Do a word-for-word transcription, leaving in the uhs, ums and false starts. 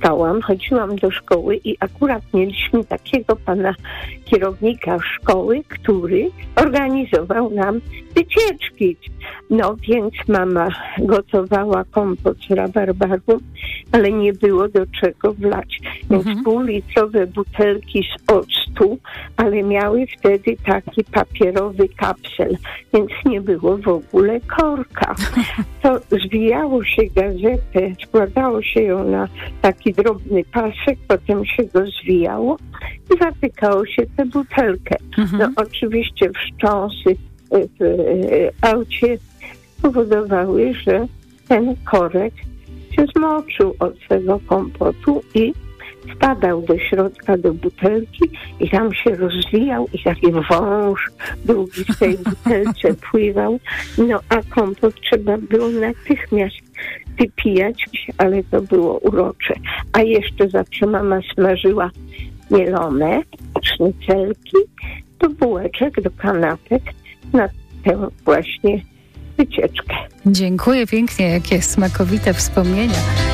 mieszkałam, chodziłam do szkoły i akurat mieliśmy takiego pana kierownika szkoły, który organizował nam wycieczki. No więc mama gotowała kompot z rabarbaru, ale nie było do czego wlać. Więc mhm. półlitrowe butelki z octu, ale miały wtedy taki papierowy kapsel, więc nie było w ogóle korka. To zwijało się gazetę, składało się ją na taki drobny pasek, potem się go zwijało i zatykało się tę butelkę. Mhm. No oczywiście wstrząsy w aucie powodowały, że ten korek się zmoczył od tego kompotu i spadał do środka do butelki i tam się rozwijał i taki wąż długi w tej butelce pływał. No a kompot trzeba było natychmiast wypijać, ale to było urocze. A jeszcze zawsze mama smażyła mielone sznycelki do bułeczek, do kanapek na tę właśnie wycieczkę. Dziękuję pięknie, jakie smakowite wspomnienia.